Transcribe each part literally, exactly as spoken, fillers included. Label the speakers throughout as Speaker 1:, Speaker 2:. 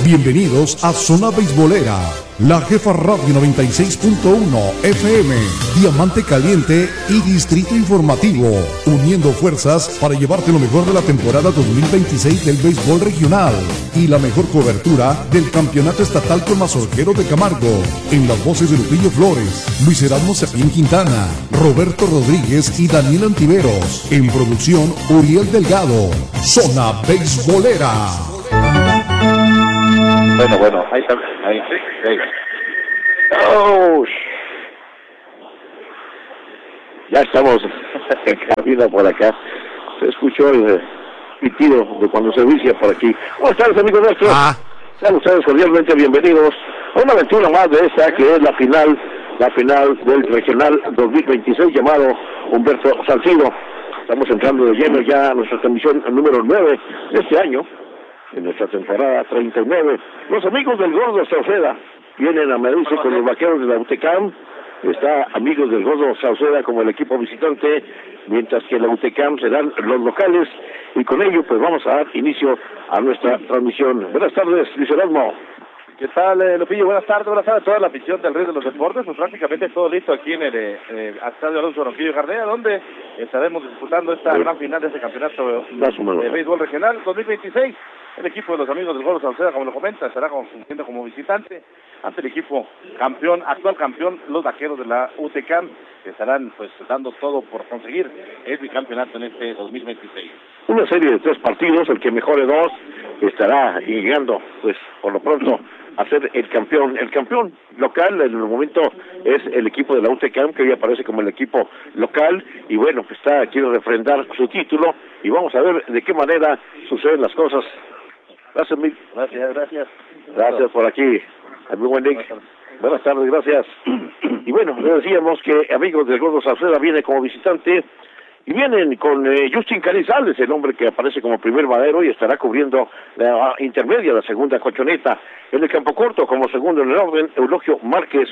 Speaker 1: Bienvenidos a Zona Beisbolera, la Jefa Radio noventa y seis punto uno F M, Diamante Caliente y Distrito Informativo, uniendo fuerzas para llevarte lo mejor de la temporada dos mil veintiséis del béisbol regional y la mejor cobertura del campeonato estatal con Mazorquero de Camargo, en las voces de Lupillo Flores, Luis Erasmo Cepín Quintana, Roberto Rodríguez y Daniel Antiveros, en producción Uriel Delgado. Zona Beisbolera.
Speaker 2: Bueno, bueno, ahí está, ahí, ahí. Oh, ya estamos en cabina por acá. Se escuchó el pitido de cuando se vicia por aquí. Buenas tardes, amigos nuestros. Ah. Sean ustedes cordialmente bienvenidos a una aventura más de esta que es la final, la final del Regional dos mil veintiséis llamado Humberto Salcido. Estamos entrando de lleno ya a nuestra transmisión número nueve de este año. En nuestra temporada treinta y nueve, los amigos del Gordo Sauceda vienen a medirse con los vaqueros de la UTECAM. Está amigos del Gordo Sauceda como el equipo visitante, mientras que la UTECAM serán los locales, y con ello pues vamos a dar inicio a nuestra transmisión. Buenas tardes, Luis Erasmo.
Speaker 3: ¿Qué tal, eh, Lupillo? Buenas tardes, buenas tardes a toda la afición del Rey de los Deportes. Pues prácticamente todo listo aquí en el eh, Estadio Alonso Ronquillo Gardea, donde estaremos disputando esta sí. gran final de este campeonato de béisbol regional dos mil veintiséis. El equipo de los amigos del Gordo Sauceda, como lo comenta, estará cumpliendo como visitante ante el equipo campeón, actual campeón, los vaqueros de la UTECAM, que estarán pues dando todo por conseguir el bicampeonato en este dos mil veintiséis.
Speaker 2: Una serie de tres partidos, el que mejore dos estará llegando, pues por lo pronto, a ser el campeón. El campeón local en el momento es el equipo de la UTECAM, que hoy aparece como el equipo local, y bueno, pues está, quiere refrendar su título, y vamos a ver de qué manera suceden las cosas. Gracias, mil.
Speaker 3: Gracias, gracias.
Speaker 2: Gracias por aquí. Muy buen día. Buenas tardes, gracias. Y bueno, le decíamos que amigos del Gordo Sauceda viene como visitante, y vienen con eh, Justin Canizales, el hombre que aparece como primer madero y estará cubriendo la intermedia, la segunda colchoneta. En el campo corto, como segundo en el orden, Eulogio Márquez,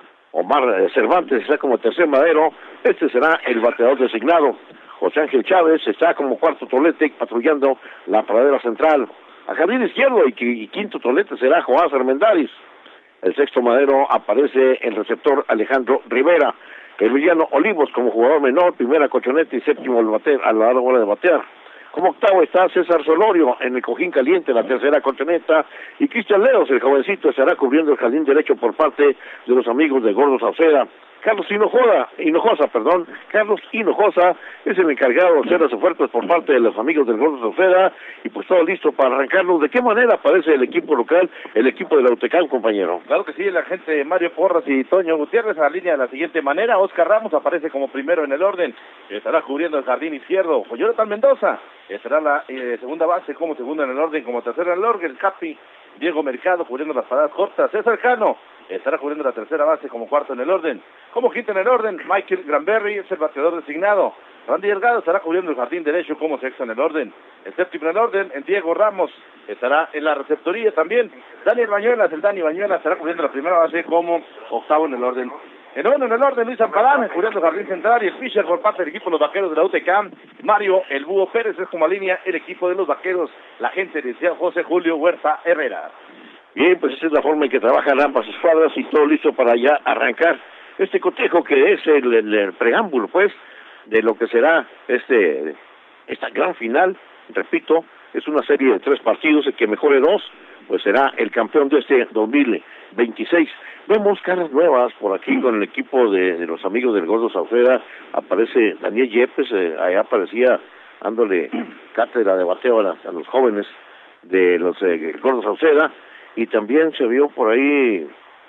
Speaker 2: Omar Cervantes está como tercer madero, este será el bateador designado. José Ángel Chávez está como cuarto tolete patrullando la pradera central. A jardín izquierdo y, y quinto tolete será Joás Armendáriz. El sexto madero aparece el receptor Alejandro Rivera. Emiliano Olivos como jugador menor, primera colchoneta y séptimo al bater, a la hora de batear. Como octavo está César Solorio en el cojín caliente, la tercera colchoneta, y Cristian Leos, el jovencito, estará cubriendo el jardín derecho por parte de los amigos de Gordo Sauceda. Carlos Hinojosa, Hinojosa, perdón, Carlos Hinojosa es el encargado de hacer las ofertas por parte de los amigos del Gordo Sauceda, y pues todo listo para arrancarlos. ¿De qué manera aparece el equipo local, el equipo de la UTECAM, compañero?
Speaker 3: Claro que sí, el agente Mario Porras y Toño Gutiérrez a la línea de la siguiente manera. Oscar Ramos aparece como primero en el orden, estará cubriendo el jardín izquierdo. Jonathan Mendoza estará la eh, segunda base como segundo en el orden, como tercero en el orden. El Capi Diego Mercado cubriendo las paradas cortas. César Cano estará cubriendo la tercera base como cuarto en el orden. Como quinto en el orden, Michael Granberry es el bateador designado. Randy Delgado estará cubriendo el jardín derecho como sexto en el orden. El séptimo en el orden, en Diego Ramos, estará en la receptoría también. Daniel Bañuelas, el Dani Bañuelas estará cubriendo la primera base como octavo en el orden. En noveno en el orden, Luis Amparán, cubriendo el jardín central, y el pitcher por parte del equipo de los vaqueros de la UTECAM, Mario El Búho Pérez, es como línea el equipo de los vaqueros, la gente de José Julio Huerta Herrera.
Speaker 2: Bien, pues esa es la forma en que trabajan ambas escuadras y todo listo para ya arrancar este cotejo que es el, el, el preámbulo, pues, de lo que será este esta gran final. Repito, es una serie de tres partidos, el que mejore dos, pues será el campeón de este dos mil veintiséis. Vemos caras nuevas por aquí con el equipo de, de los amigos del Gordo Sauceda. Aparece Daniel Yepes, eh, allá aparecía dándole cátedra de bateo a, la, a los jóvenes de los eh, Gordo Sauceda. Y también se vio por ahí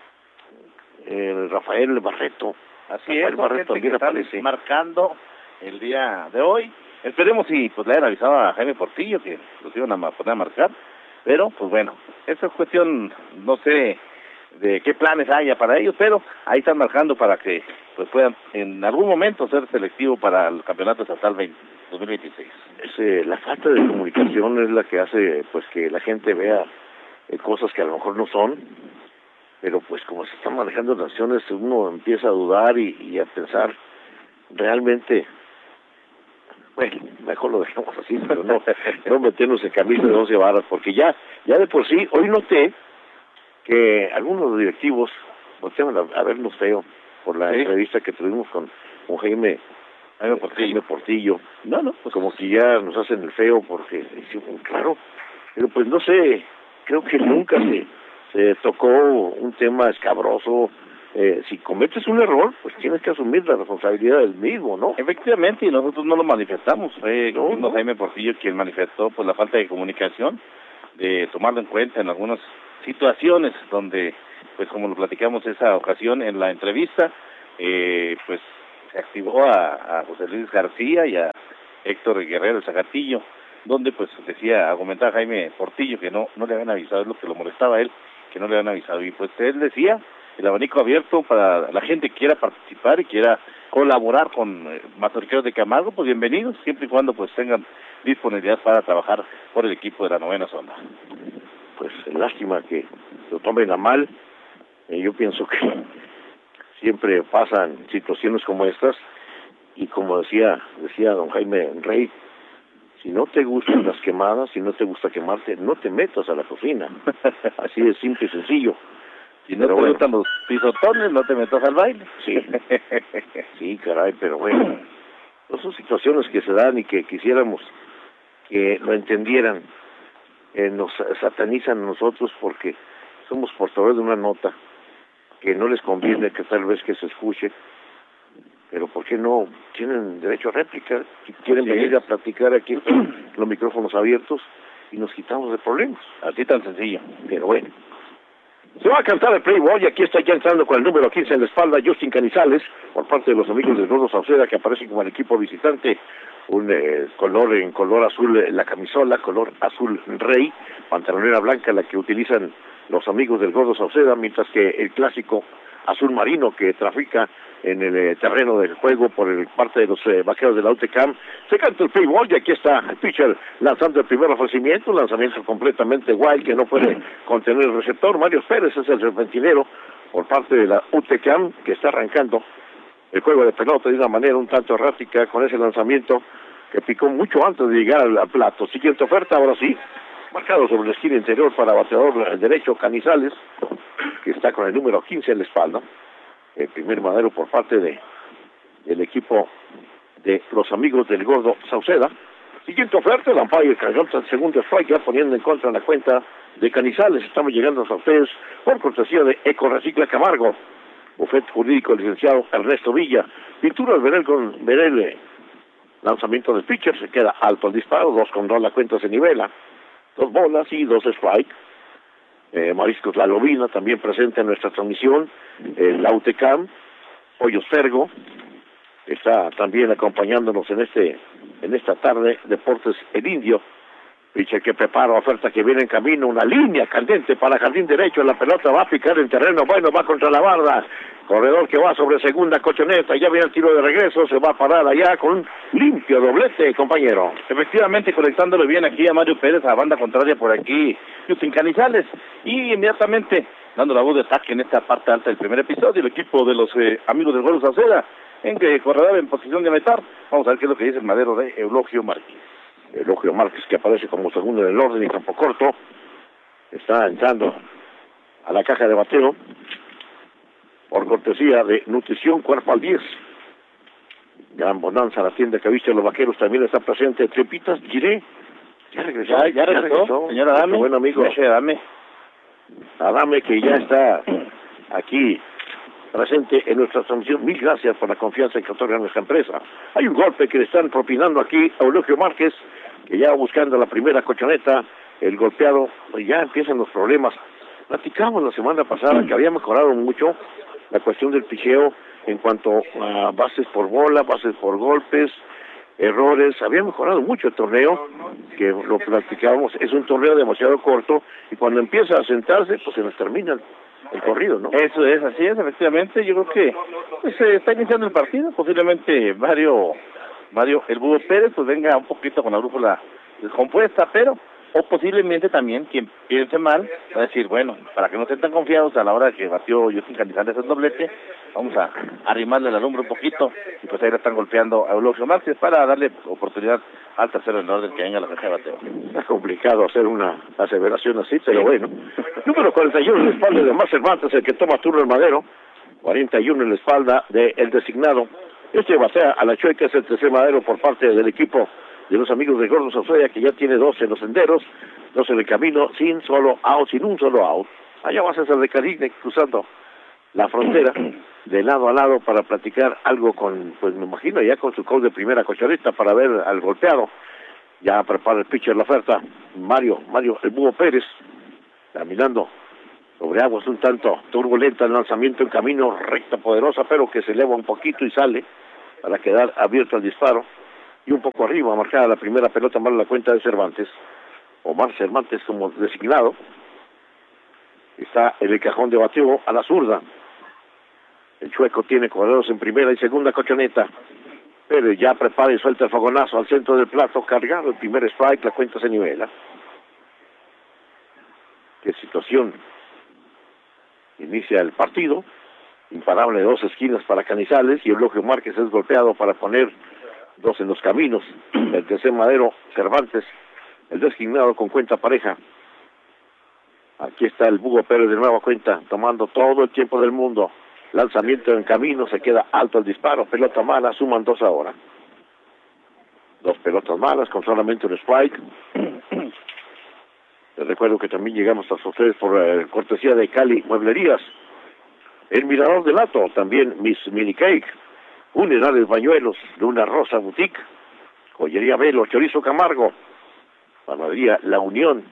Speaker 2: eh, Rafael Barreto.
Speaker 3: Así Rafael es, Barreto también aparece marcando el día de hoy. Esperemos si pues le hayan avisado a Jaime Portillo que los iban a poner a marcar, pero pues bueno, esa es cuestión, no sé de qué planes haya para ellos, pero ahí están marcando para que pues puedan en algún momento ser selectivo para el campeonato estatal dos mil veintiséis.
Speaker 2: Es, eh, la falta de comunicación es la que hace pues que la gente vea eh, cosas que a lo mejor no son, pero pues como se están manejando las acciones uno empieza a dudar y, y a pensar realmente. Bueno, mejor lo dejamos así, pero no, no meternos en camisa de once varas, porque ya Ya de por sí, hoy noté que algunos directivos volteaban a, a vernos feo por la ¿Sí? entrevista que tuvimos con, con Jaime, Jaime, Portillo. Jaime Portillo. No, no, pues como que ya nos hacen el feo porque, claro, pero pues no sé, creo que nunca se, se tocó un tema escabroso. Eh, si cometes un error, pues tienes que asumir la responsabilidad del mismo, ¿no?
Speaker 3: Efectivamente, y nosotros no lo manifestamos. Fue no, no. Jaime Portillo quien manifestó pues la falta de comunicación, de tomarlo en cuenta en algunas situaciones donde, pues como lo platicamos esa ocasión en la entrevista, eh, pues se activó a, a José Luis García y a Héctor Guerrero el Zacatillo, donde pues decía, argumentaba Jaime Portillo que no, no le habían avisado, es lo que lo molestaba a él, que no le habían avisado, y pues él decía, el abanico abierto para la gente que quiera participar y quiera colaborar con eh, Mazorqueros de Camargo, pues bienvenidos, siempre y cuando pues tengan disponibilidad para trabajar por el equipo de la novena zona.
Speaker 2: Pues lástima que lo tomen a mal, eh, yo pienso que siempre pasan situaciones como estas, y como decía decía don Jaime Rey, si no te gustan las quemadas, si no te gusta quemarte, no te metas a la cocina, así de simple y sencillo.
Speaker 3: Si no pero te bueno. gustan los pisotones, no te metas al baile.
Speaker 2: Sí, sí, caray, pero bueno, pues son situaciones que se dan y que quisiéramos que lo entendieran. Eh, nos satanizan a nosotros porque somos portadores de una nota que no les conviene que tal vez que se escuche, pero ¿por qué no? Tienen derecho a réplica, si quieren sí. venir a platicar aquí, los micrófonos abiertos y nos quitamos de problemas.
Speaker 3: Así tan sencillo.
Speaker 2: Pero bueno. Se va a cantar el Playboy, aquí está ya entrando con el número quince en la espalda, Justin Canizales, por parte de los amigos del Gordo Sauceda, que aparecen como el equipo visitante, un eh, color en color azul, eh, la camisola, color azul rey, pantalonera blanca, la que utilizan los amigos del Gordo Sauceda, mientras que el clásico azul marino que trafica en el eh, terreno del juego por el parte de los eh, vaqueros de la U T C A M. Se canta el Playboy y aquí está el pitcher lanzando el primer ofrecimiento, un lanzamiento completamente wild que no puede contener el receptor. Mario Pérez es el serpentinero por parte de la U T C A M, que está arrancando el juego de pelota de una manera un tanto errática con ese lanzamiento que picó mucho antes de llegar al, al plato. Siguiente oferta, ahora sí, marcado sobre la esquina interior para bateador derecho Canizales, que está con el número quince en la espalda. El primer madero por parte de del equipo de los amigos del Gordo Sauceda. Siguiente oferta, el umpire cayó el segundo strike, ya poniendo en contra la cuenta de Canizales. Estamos llegando a ustedes por cortesía de Eco Recicla Camargo, bufete jurídico licenciado Ernesto Villa, pinturas Verel con Verel, lanzamiento del pitcher, se queda alto el disparo, dos con dos, la cuenta se nivela, dos bolas y dos strike. Eh, Mariscos La Lobina también presente en nuestra transmisión, eh, la U T C A M, Pollos Fergo está también acompañándonos en este en esta tarde. Deportes El Indio, pitcher que prepara oferta que viene en camino, una línea candente para jardín derecho, la pelota va a picar en terreno bueno, va contra la barda, corredor que va sobre segunda cochoneta, ya viene el tiro de regreso, se va a parar allá con un limpio doblete, compañero.
Speaker 3: Efectivamente, conectándole bien aquí a Mario Pérez, a la banda contraria por aquí, Justin Canizales, y inmediatamente dando la voz de ataque en esta parte alta del primer episodio, el equipo de los eh, amigos del Gordo Sauceda, en que corredor en posición de meter. Vamos a ver qué es lo que dice el madero de Eulogio Márquez.
Speaker 2: Eulogio Márquez, que aparece como segundo en el orden y campo corto, está entrando a la caja de bateo por cortesía de Nutrición Cuerpo al diez. Gran bonanza, la tienda que viste los vaqueros también está presente. Trepitas, Giré, ya regresó,
Speaker 3: ya, ya regresó, ya regresó. Señora Adame,
Speaker 2: buen amigo
Speaker 3: Adame.
Speaker 2: Adame, que ya está aquí presente en nuestra transmisión. Mil gracias por la confianza que otorga nuestra empresa. Hay un golpe que le están propinando aquí a Eulogio Márquez, que ya buscando la primera cochoneta, el golpeado, ya empiezan los problemas. Platicamos la semana pasada que había mejorado mucho la cuestión del picheo en cuanto a bases por bola, bases por golpes, errores. Había mejorado mucho el torneo, que lo platicábamos, es un torneo demasiado corto y cuando empieza a sentarse, pues se nos termina el, el corrido, ¿no?
Speaker 3: Eso es, así es, efectivamente. Yo creo que pues, se está iniciando el partido, posiblemente Mario, Mario el Búho Pérez, pues venga un poquito con la brújula descompuesta, pero o posiblemente también quien piense mal va a decir, bueno, para que no estén tan confiados a la hora que batió Justin Canizales el doblete, vamos a arrimarle la lumbre un poquito, y pues ahí le están golpeando a Eulogio Márquez para darle oportunidad al tercero en orden que venga a la caja de bateo.
Speaker 2: Es complicado hacer una aseveración así, pero sí. Bueno. Número cuarenta y uno en la espalda de Omar Cervantes, el que toma turno el madero, cuarenta y uno en la espalda del designado. Este batea a la chueca, es el tercer madero por parte del equipo de los amigos de Gordo Saucedo, que ya tiene dos en los senderos, dos en el camino, sin solo out, sin un solo out. Allá va a ser de Caribe, cruzando la frontera de lado a lado para platicar algo con, pues me imagino, ya con su coach de primera cochoneta para ver al golpeado. Ya prepara el pitcher la oferta, Mario, Mario, el Búho Pérez, caminando sobre aguas un tanto turbulenta, el lanzamiento en camino, recta poderosa, pero que se eleva un poquito y sale para quedar abierto al disparo. Y un poco arriba, marcada la primera pelota, mal la cuenta de Cervantes, Omar Cervantes como designado. Está en el cajón de bateo a la zurda. El chueco tiene corredores en primera y segunda cochoneta. Pérez ya prepara y suelta el fogonazo al centro del plato, cargado el primer strike, la cuenta se nivela. Qué situación. Inicia el partido, imparable de dos esquinas para Canizales, y Eulogio Márquez es golpeado para poner dos en los caminos. El tercer madero, Cervantes, el designado con cuenta pareja. Aquí está el Búho Pérez de nueva cuenta, tomando todo el tiempo del mundo. Lanzamiento en camino, se queda alto el disparo, pelota mala, suman dos ahora. Dos pelotas malas con solamente un strike. Les recuerdo que también llegamos a ustedes por eh, cortesía de Cali Mueblerías. El Mirador del Lato, también Miss Mini Cake. Funerales Bañuelos, Luna Rosa Boutique. Joyería Velo, Chorizo Camargo. Panadería La Unión.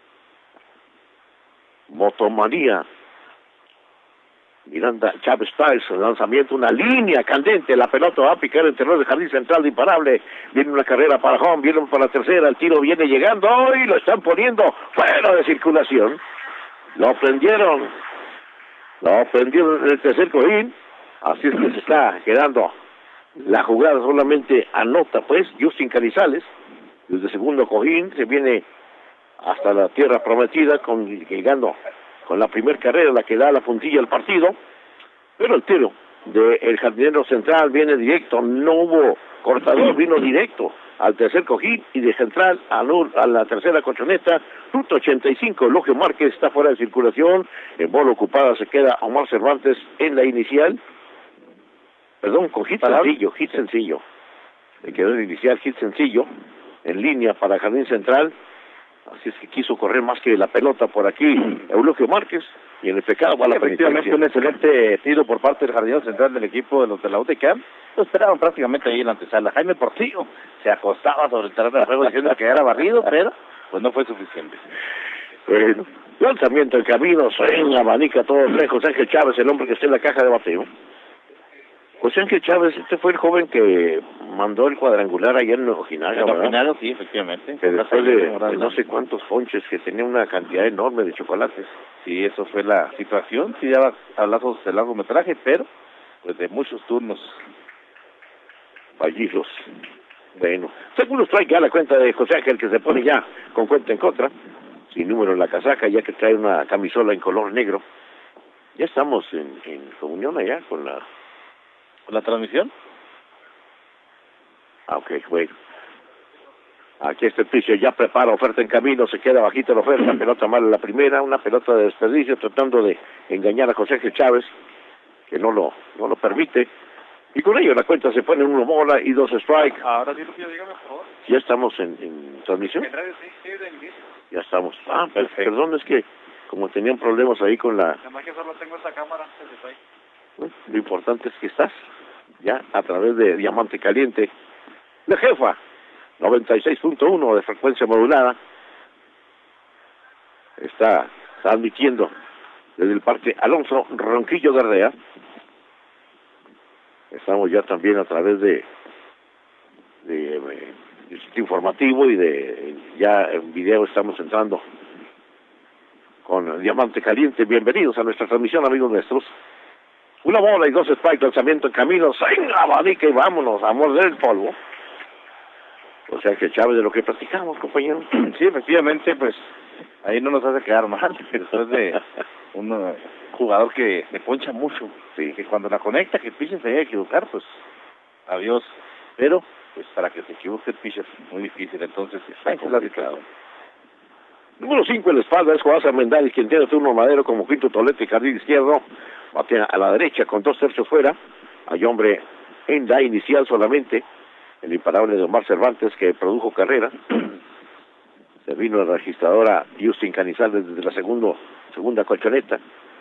Speaker 2: Motomanía. Miranda Chávez Styles, lanzamiento, una línea candente, la pelota va a picar el terreno del jardín central de imparable, viene una carrera para home, viene para la tercera, el tiro viene llegando y lo están poniendo fuera de circulación, lo prendieron, lo prendieron en el tercer cojín, así es que se está quedando la jugada, solamente anota pues Justin Canizales, desde segundo cojín, se viene hasta la tierra prometida, con, llegando con la primer carrera, la que da la puntilla al partido, pero el tiro del jardinero central viene directo, no hubo cortador, vino directo al tercer cojín, y de central a, a la tercera colchoneta, ruta ochenta y cinco, Eulogio Márquez está fuera de circulación, en bola ocupada se queda Omar Cervantes en la inicial, perdón, con hit sencillo, hit sencillo, se quedó en inicial, hit sencillo, en línea para Jardín Central. Así es que quiso correr más que la pelota por aquí Eulogio Márquez, y en el pecado va a la
Speaker 3: efectivamente un excelente tiro por parte del jardinero central del equipo de los de la U T C A M. Lo esperaban prácticamente ahí en la antesala. Jaime Portillo se acostaba sobre el terreno de juego diciendo que era barrido, pero pues no fue suficiente.
Speaker 2: Bueno, lanzamiento en camino, suena, abanica todo lejos. José Ángel Chávez, el hombre que está en la caja de bateo. José Ángel Chávez, este fue el joven que mandó el cuadrangular allá en Ojinaga,
Speaker 3: ¿verdad? En Ojinaga, sí, efectivamente.
Speaker 2: Que después de, de no sé cuántos ponches, que tenía una cantidad enorme de chocolates.
Speaker 3: Sí, eso fue la situación, sí, ya hablamos de largometraje, pero pues de muchos turnos.
Speaker 2: Fallidos. Bueno, segundo strike ya la cuenta de José Ángel, que se pone ya con cuenta en contra, sin número en la casaca, ya que trae una camisola en color negro. Ya estamos en, en comunión allá con la...
Speaker 3: ¿La transmisión?
Speaker 2: Ah, ok, bueno. Aquí está el pitcher, ya prepara oferta en camino, se queda bajita la oferta, pelota mala la primera, una pelota de desperdicio, tratando de engañar a José Ángel Chávez, que no lo no lo permite, y con ello la cuenta se pone uno bola y dos strike.
Speaker 3: Ahora sí, Lucía, dígame, por favor.
Speaker 2: ¿Ya estamos en, en transmisión?
Speaker 3: En radio, sí, sí, de inicio.
Speaker 2: Ya estamos. Ah, perfecto. Perdón, es que como tenían problemas ahí con la...
Speaker 3: Además que solo tengo esta cámara, desde ahí.
Speaker 2: Bueno, lo importante es que estás ya a través de Diamante Caliente, la jefa, noventa y seis punto uno de frecuencia modulada, está transmitiendo desde el Parque Alonso Ronquillo de Ardea. Estamos ya también a través de, de, de, de sitio informativo y de ya en video estamos entrando con Diamante Caliente. Bienvenidos a nuestra transmisión, amigos nuestros. Una bola y dos strikes, lanzamiento en camino, ¡venga, abanica y vámonos a morder el polvo! O sea que Chávez, de lo que platicamos, compañero.
Speaker 3: Sí, efectivamente, pues ahí no nos hace quedar mal, pero es de un uh, jugador que le poncha mucho, sí, que cuando la conecta, que el pitcher se debe equivocar, pues adiós. Pero, pues para que se equivoque el pitcher es muy difícil, entonces está complicado.
Speaker 2: Número cinco en la espalda es Joás Armendáriz, quien tiene turno Madero como quinto tolete, jardín izquierdo, batea a la derecha con dos tercios fuera. Hay hombre en la inicial solamente, el imparable de Omar Cervantes, que produjo carrera. Se vino la registradora Justin Canizales desde la segundo, segunda colchoneta,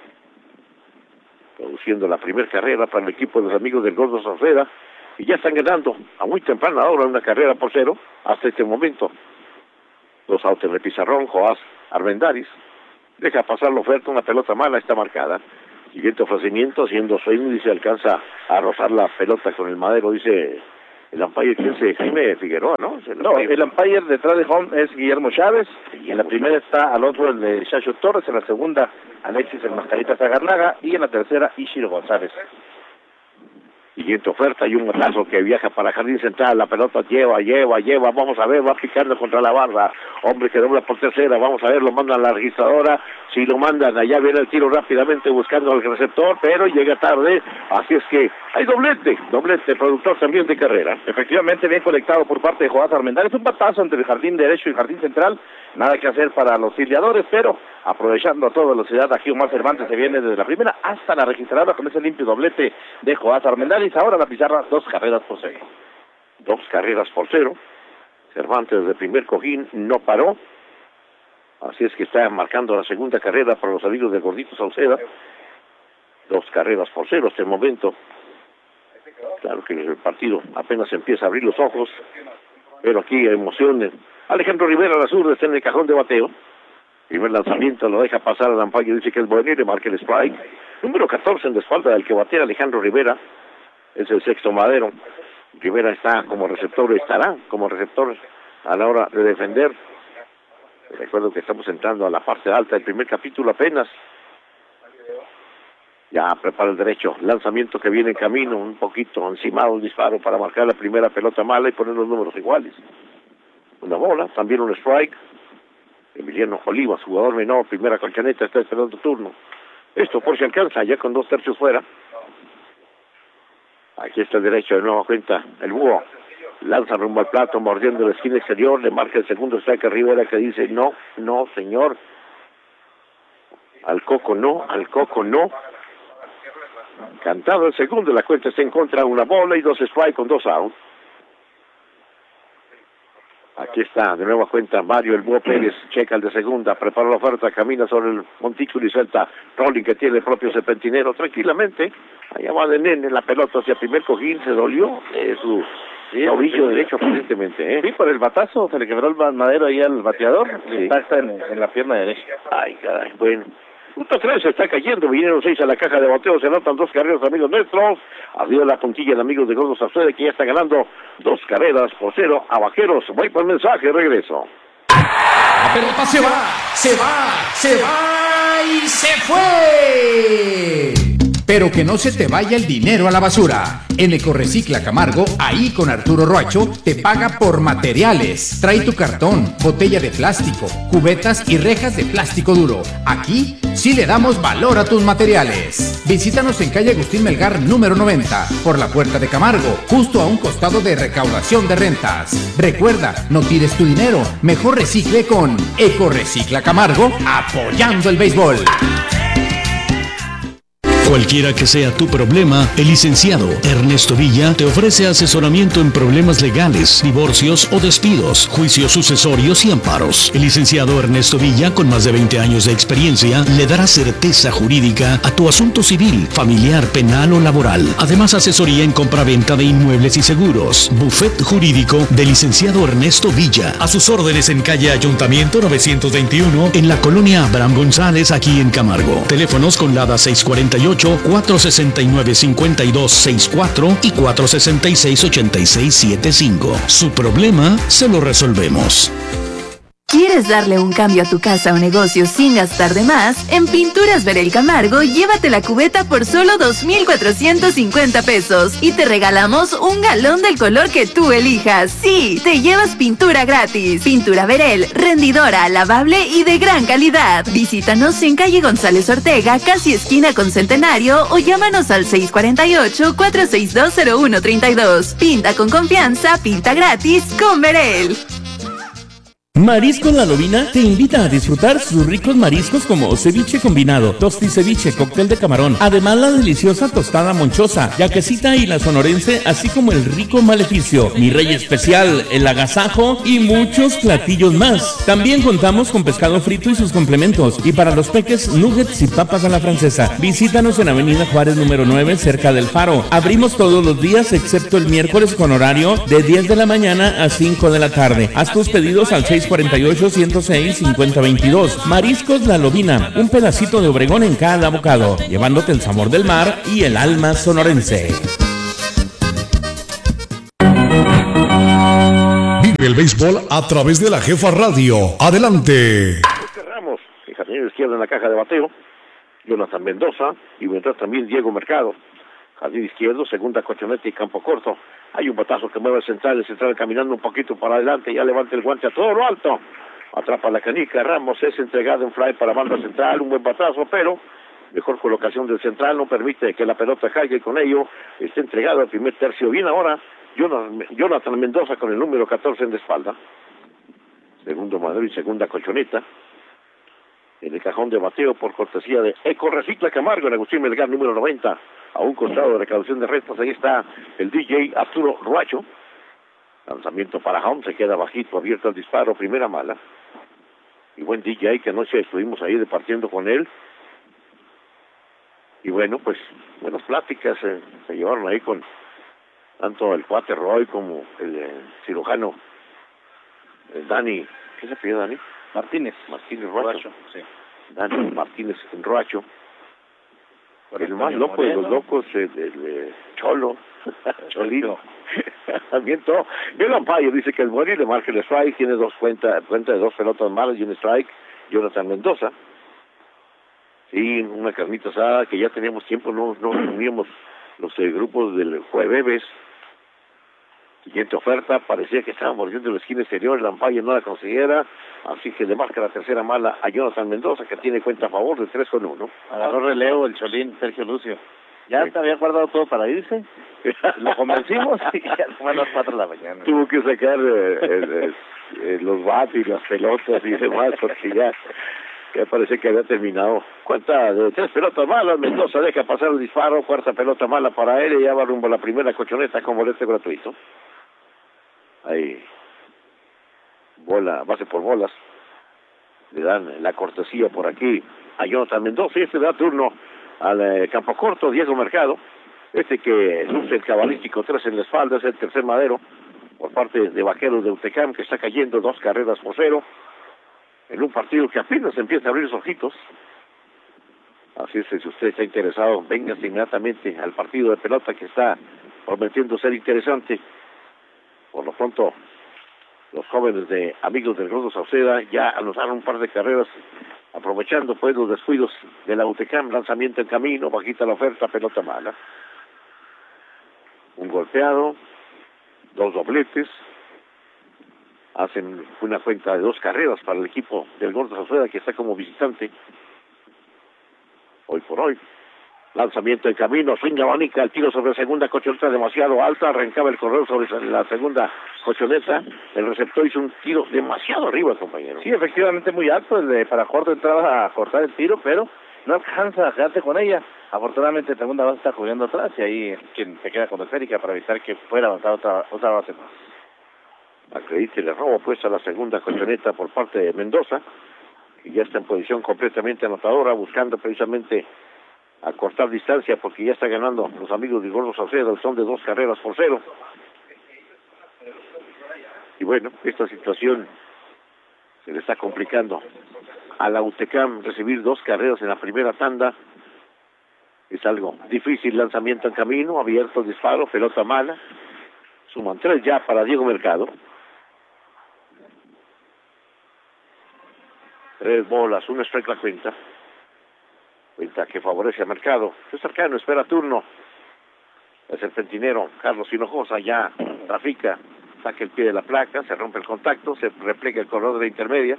Speaker 2: produciendo la primera carrera para el equipo de los amigos del Gordo Sauceda, y ya están ganando a muy temprana hora una carrera por cero hasta este momento. Dos outs en el pizarrón, Joás Armendáriz deja pasar la oferta, una pelota mala está marcada. Siguiente ofrecimiento, haciendo swing, y se alcanza a rozar la pelota con el madero, dice el umpire, ¿quién es? Jaime Figueroa, ¿no? El
Speaker 3: no, el umpire detrás de home es Guillermo Chávez, y en la primera está al otro el de Chacho Torres, en la segunda Alexis el Mascarita Zagarnaga, y en la tercera Ishiro González.
Speaker 2: Siguiente oferta y un matazo que viaja para Jardín Central, la pelota lleva, lleva, lleva, vamos a ver, va picando contra la barra, hombre que dobla por tercera, vamos a ver, lo mandan a la registradora, si lo mandan, allá viene el tiro rápidamente buscando al receptor, pero llega tarde, así es que hay doblete, doblete, productor también de carrera.
Speaker 3: Efectivamente, bien conectado por parte de Joás Armendáriz, un batazo entre el jardín derecho y el jardín central, nada que hacer para los filiadores, pero aprovechando a toda velocidad, aquí Omar Cervantes se viene desde la primera hasta la registradora con ese limpio doblete de Joás Armendáriz. Ahora la pizarra, dos carreras por cero.
Speaker 2: Dos carreras por cero. Cervantes desde primer cojín no paró. Así es que está marcando la segunda carrera para los amigos de Gordito Sauceda. Dos carreras por cero hasta el momento. Claro que el partido apenas empieza a abrir los ojos, pero aquí hay emoción. Alejandro Rivera, la zurda, está en el cajón de bateo. Primer lanzamiento, lo deja pasar al umpire, dice que es bueno y le marca el strike. Número catorce en la espalda del que batea Alejandro Rivera. Es el sexto madero. Rivera está como receptor, estará como receptor a la hora de defender. Recuerdo que estamos entrando a la parte alta del primer capítulo apenas. Ya prepara el derecho, lanzamiento que viene en camino, un poquito encimado, un disparo para marcar la primera pelota mala y poner los números iguales. Una bola, también un strike. Emiliano Olivas, jugador menor, primera colchoneta, está esperando turno. Esto por si alcanza, ya con dos tercios fuera. Aquí está el derecho de nueva cuenta, el búho. Lanza rumbo al plato, mordiendo la esquina exterior, le marca el segundo strike a Rivera, que dice, no, no, señor. Al coco no, al coco no. Cantado el segundo, la cuenta está en contra, una bola y dos strike con dos outs. Aquí está, de nueva cuenta, Mario el Búho Pérez, checa el de segunda, prepara la oferta, camina sobre el montículo y suelta rolling que tiene el propio serpentinero tranquilamente. Allá va de nene, la pelota hacia primer cojín, se dolió de su tobillo derecho aparentemente, ¿eh?
Speaker 3: Sí, por el batazo, se le quebró el madero ahí al bateador, sí. Está, está en, en la pierna derecha.
Speaker 2: Ay, caray, bueno. Punto tres se está cayendo, vinieron seis a la caja de bateo, se anotan dos carreras, amigos nuestros. Adiós la puntilla de amigos de Gordo Sauceda, que ya está ganando dos carreras por cero a Vaqueros. Voy por el mensaje, regreso.
Speaker 4: La pelota se va, se va, se va y se fue. Pero que no se te vaya el dinero a la basura. En Ecorecicla Camargo, ahí con Arturo Roacho, te paga por materiales. Trae tu cartón, botella de plástico, cubetas y rejas de plástico duro. Aquí sí le damos valor a tus materiales. Visítanos en calle Agustín Melgar número noventa, por la Puerta de Camargo, justo a un costado de recaudación de rentas. Recuerda, no tires tu dinero, mejor recicle con Ecorecicla Camargo, apoyando el béisbol.
Speaker 5: Cualquiera que sea tu problema, el licenciado Ernesto Villa te ofrece asesoramiento en problemas legales, divorcios o despidos, juicios sucesorios y amparos. El licenciado Ernesto Villa, con más de veinte años de experiencia, le dará certeza jurídica a tu asunto civil, familiar, penal o laboral. Además, asesoría en compraventa de inmuebles y seguros. Buffet jurídico del licenciado Ernesto Villa. A sus órdenes en calle Ayuntamiento novecientos veintiuno, en la colonia Abraham González, aquí en Camargo. Teléfonos con LADA seis cuarenta y ocho, cuatro sesenta y nueve, cincuenta y dos sesenta y cuatro y cuatro sesenta y seis, ochenta y seis setenta y cinco. Su problema se lo resolvemos.
Speaker 6: ¿Quieres darle un cambio a tu casa o negocio sin gastar de más? En Pinturas Verel Camargo, llévate la cubeta por solo dos mil cuatrocientos cincuenta pesos y te regalamos un galón del color que tú elijas. Sí, te llevas pintura gratis. Pintura Verel, rendidora, lavable y de gran calidad. Visítanos en calle González Ortega, casi esquina con Centenario, o llámanos al seis cuatro ocho, cuatro seis dos, cero uno tres dos. Pinta con confianza, pinta gratis con Verel.
Speaker 7: Mariscos La Lobina te invita a disfrutar sus ricos mariscos como ceviche combinado, tosti ceviche, cóctel de camarón, además la deliciosa tostada monchosa, yaquecita y la sonorense, así como el rico maleficio, mi rey especial, el agasajo y muchos platillos más. También contamos con pescado frito y sus complementos, y para los peques, nuggets y papas a la francesa. Visítanos en Avenida Juárez número nueve, cerca del Faro. Abrimos todos los días excepto el miércoles con horario de diez de la mañana a cinco de la tarde. Haz tus pedidos al seis cuatro ocho, ciento seis, cincuenta veintidós. Mariscos La Lobina, un pedacito de Obregón en cada bocado, llevándote el sabor del mar y el alma sonorense.
Speaker 1: Vive el béisbol a través de la Jefa Radio. Adelante.
Speaker 2: Ramos, el jardín izquierdo en la caja de bateo. Jonathan Mendoza y mientras también Diego Mercado. Jardín izquierdo, segunda colchoneta y campo corto. Hay un batazo que mueve el central, el central caminando un poquito para adelante, ya levanta el guante a todo lo alto. Atrapa la canica, Ramos es entregado en fly para banda central, un buen batazo, pero mejor colocación del central, no permite que la pelota caiga y con ello esté entregado al primer tercio. Bien ahora, Jonathan Mendoza con el número catorce en la espalda. Segundo Madrid, segunda colchoneta. En el cajón de bateo por cortesía de Eco Recicla Camargo, en Agustín Melgar, número noventa. A un costado de recaudación de restos, ahí está el D J Arturo Ruacho. Lanzamiento para home, se queda bajito, abierto al disparo, primera mala. Y buen D J, que anoche estuvimos ahí departiendo con él. Y bueno, pues, buenas pláticas eh, se llevaron ahí con tanto el cuate Roy como el eh, cirujano el Dani, ¿qué se pidió Dani?
Speaker 3: Martínez.
Speaker 2: Martínez Ruacho.
Speaker 3: Ruacho, sí.
Speaker 2: Dani Martínez Ruacho. El más loco de los locos, el, el, el Cholo, Cholino. También todo. El umpire dice que el Mori le marca el strike, tiene dos cuentas, cuenta de dos pelotas malas y un strike. Jonathan Mendoza. Sí, una carnita asada que ya teníamos tiempo, no, no uníamos los eh, grupos del jueves. Siguiente oferta, parecía que estaba mordiendo la esquina exterior, el umpire no la consiguiera, así que le marca la tercera mala a Jonathan Mendoza, que tiene cuenta a favor de tres con uno.
Speaker 3: Agarró relevo el Cholín, Sergio Lucio. Ya sí. Te había guardado todo para irse, lo convencimos y ya fue a las cuatro de la mañana.
Speaker 2: Tuvo que sacar eh, eh, eh, los bates y las pelotas y demás, porque ya, ya parecía que había terminado. Cuenta de tres pelotas malas, Mendoza deja pasar el disparo, cuarta pelota mala para él y ya va rumbo a la primera colchoneta con boleto gratuito. Ahí, bola, base por bolas, le dan la cortesía por aquí a Jonathan Mendoza y este da turno al eh, campo corto, Diego Mercado, este que luce el cabalístico tres en la espalda, es el tercer madero por parte de Vaqueros de Utecam, que está cayendo dos carreras por cero en un partido que apenas empieza a abrir sus ojitos. Así es, si usted está interesado, véngase inmediatamente al partido de pelota que está prometiendo ser interesante. Por lo pronto, los jóvenes de Amigos del Gordo Sauceda ya anotaron un par de carreras, aprovechando pues los descuidos de la UTECAM, lanzamiento en camino, bajita la oferta, pelota mala. Un golpeado, dos dobletes, hacen una cuenta de dos carreras para el equipo del Gordo Sauceda, que está como visitante hoy por hoy. Lanzamiento en camino, swing abanica, el tiro sobre segunda colchoneta demasiado alta, arrancaba el corredor sobre la segunda colchoneta, el receptor hizo un tiro demasiado arriba, compañero.
Speaker 3: Sí, efectivamente muy alto, el de Paracorto entraba a cortar el tiro, pero no alcanza a quedarse con ella. Afortunadamente la segunda base está cubriendo atrás y ahí quien se queda con la esférica para evitar que fuera avanzar otra, otra base más.
Speaker 2: Acredite le robo pues a la segunda colchoneta por parte de Mendoza, que ya está en posición completamente anotadora, buscando precisamente a cortar distancia porque ya está ganando los Amigos de Gordo Sauceda, son de dos carreras por cero. Y bueno, esta situación se le está complicando a la UTECAM. Recibir dos carreras en la primera tanda es algo difícil. Lanzamiento en camino, abierto, disparo, pelota mala. Suman tres ya para Diego Mercado. Tres bolas, un strike la cuenta. Cuenta que favorece al mercado. César Cano espera turno. El serpentinero Carlos Hinojosa ya trafica, saca el pie de la placa, se rompe el contacto, se repliega el corredor de la intermedia.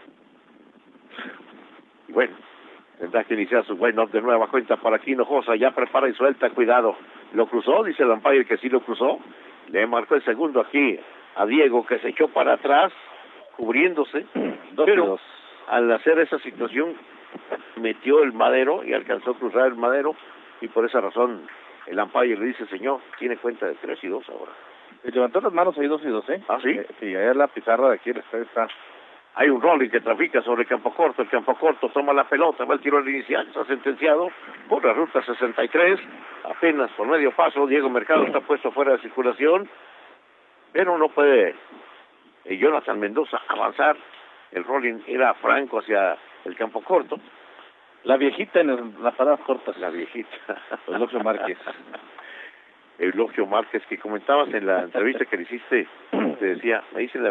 Speaker 2: Y bueno, tendrá que iniciar su wind-up de nueva cuenta para aquí Hinojosa, ya prepara y suelta, cuidado. Lo cruzó, dice el umpire que sí lo cruzó. Le marcó el segundo aquí a Diego, que se echó para atrás, cubriéndose. Pero al hacer esa situación, metió el madero y alcanzó a cruzar el madero, y por esa razón el umpire le dice, señor, tiene cuenta de tres y dos ahora.
Speaker 3: Le levantó las manos ahí dos y dos, ¿eh?
Speaker 2: ¿Ah, sí?
Speaker 3: Eh, sí, ahí es la pizarra de aquí, está, está.
Speaker 2: Hay un rolling que trafica sobre el campo corto, el campo corto toma la pelota, va el tiro al inicial, está sentenciado por la ruta sesenta y tres, apenas por medio paso. Diego Mercado está puesto fuera de circulación, pero no puede eh, Jonathan Mendoza avanzar. El rolling era franco hacia el campo corto.
Speaker 3: La viejita en el, las paradas cortas.
Speaker 2: La viejita.
Speaker 3: Eulogio Márquez.
Speaker 2: Eulogio Márquez, que comentabas en la entrevista que le hiciste, te decía, me dicen la